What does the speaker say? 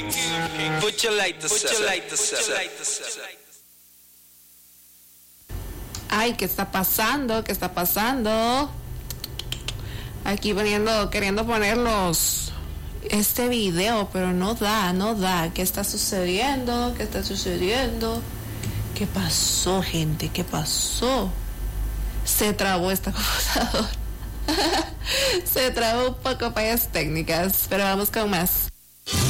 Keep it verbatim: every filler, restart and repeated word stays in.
Put your lighters up. Put your lighters up. Ay, ¿qué está pasando? ¿Qué está pasando? Aquí poniendo, queriendo ponerlos este video, pero no da, no da. ¿Qué está sucediendo? ¿Qué está sucediendo? ¿Qué pasó, gente? ¿Qué pasó? Se trabó esta computadora. Se trabó un poco fallas técnicas, pero vamos con más.